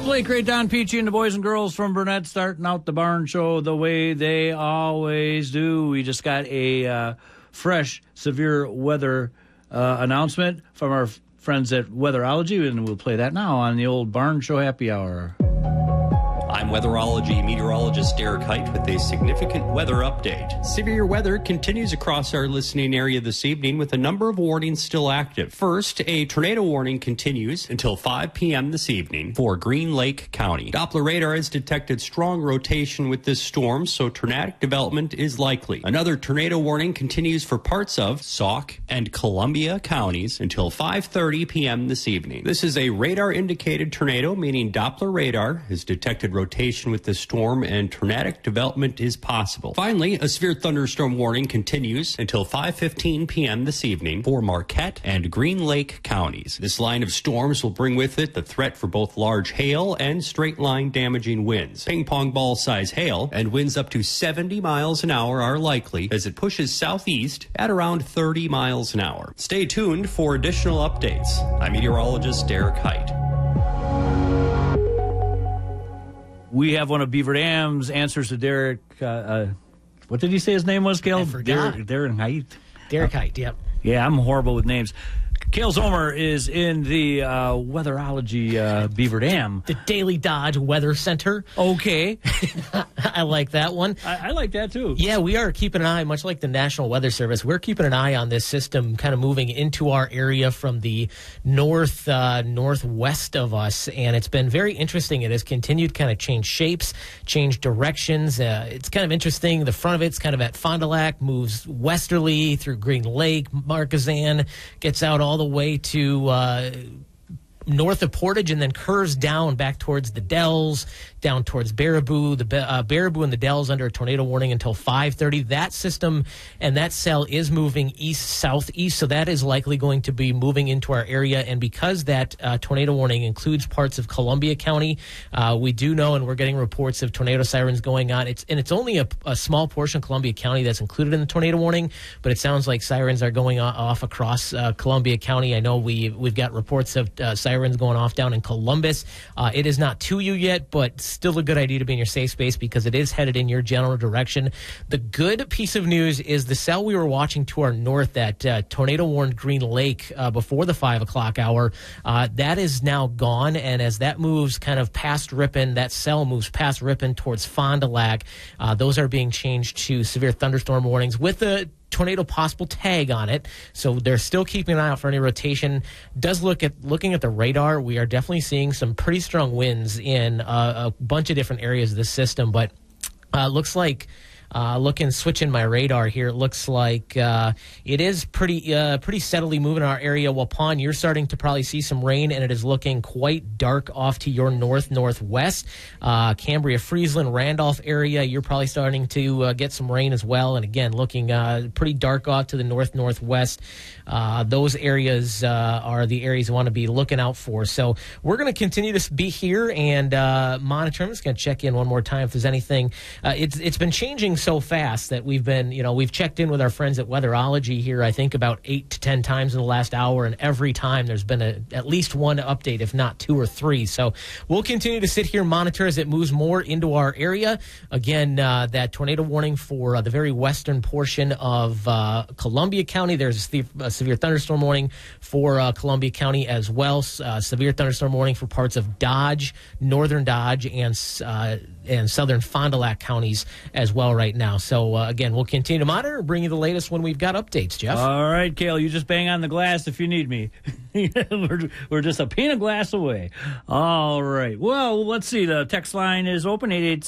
Blake Ray, Don Peachy, and the boys and girls from Burnett starting out the barn show the way they always do. We just got a fresh severe weather announcement from our friends at Weatherology, and we'll play that now on the old barn show happy hour. I'm weatherology meteorologist Derek Height with a significant weather update. Severe weather continues across our listening area this evening with a number of warnings still active. First, a tornado warning continues until 5 p.m. this evening for Green Lake County. Doppler radar has detected strong rotation with this storm, so tornadic development is likely. Another tornado warning continues for parts of Sauk and Columbia counties until 5:30 p.m. this evening. This is a radar-indicated tornado, meaning Doppler radar has detected rotation with the storm and tornadic development is possible. Finally, a severe thunderstorm warning continues until 5:15 p.m. this evening for Marquette and Green Lake counties. This line of storms will bring with it the threat for both large hail and straight-line damaging winds. Ping-pong ball-size hail and winds up to 70 miles an hour are likely as it pushes southeast at around 30 miles an hour. Stay tuned for additional updates. I'm meteorologist Derek Height. We have one of Beaver Dam's answers to Derek. What did he say his name was, Gail? I forgot. Derek Height. Derek Height, yep. Yeah, I'm horrible with names. Cale Zomer is in the Weatherology Beaver Dam. The Daily Dodge Weather Center. Okay. I like that one. I like that, too. Yeah, we are keeping an eye, much like the National Weather Service, we're keeping an eye on this system kind of moving into our area from the northwest of us, and it's been very interesting. It has continued kind of change shapes, change directions. It's kind of interesting. The front of it's kind of at Fond du Lac, moves westerly through Green Lake, Marquezan, gets out all the way to north of Portage, and then curves down back towards the Dells, down towards Baraboo. The Baraboo and the Dells under a tornado warning until 5:30. That system and that cell is moving east-southeast, so that is likely going to be moving into our area. And because that tornado warning includes parts of Columbia County, we do know, and we're getting reports of tornado sirens going on. It's only a small portion of Columbia County that's included in the tornado warning, but it sounds like sirens are going off across Columbia County. I know we've got reports of sirens going off down in Columbus. It is not to you yet, but still a good idea to be in your safe space because it is headed in your general direction. The good piece of news is the cell we were watching to our north, that tornado-warned Green Lake before the 5 o'clock hour, that is now gone, and as that moves kind of past Ripon, that cell moves past Ripon towards Fond du Lac. Those are being changed to severe thunderstorm warnings with the tornado possible tag on it, so they're still keeping an eye out for any rotation. Looking at the radar, we are definitely seeing some pretty strong winds in a bunch of different areas of the system, but looks like switching my radar here, it looks like it is pretty steadily moving our area. Waupun, you're starting to probably see some rain, and it is looking quite dark off to your northwest. Cambria, Friesland, Randolph area, you're probably starting to get some rain as well. And again, looking pretty dark off to the northwest. Those areas are the areas you want to be looking out for. So we're going to continue to be here and monitor. I'm just going to check in one more time if there's anything. It's been changing so fast that we've checked in with our friends at Weatherology here, I think about 8 to 10 times in the last hour, and every time there's been at least one update, if not 2 or 3. So we'll continue to sit here and monitor as it moves more into our area. Again, that tornado warning for the very western portion of Columbia County. There's a severe thunderstorm warning for Columbia County as well. Severe thunderstorm warning for parts of Dodge, northern Dodge, and southern Fond du Lac counties as well right now. So, again, we'll continue to monitor and bring you the latest when we've got updates, Jeff. All right, Cale, you just bang on the glass if you need me. We're just a pane of glass away. All right. Well, let's see. The text line is open, 888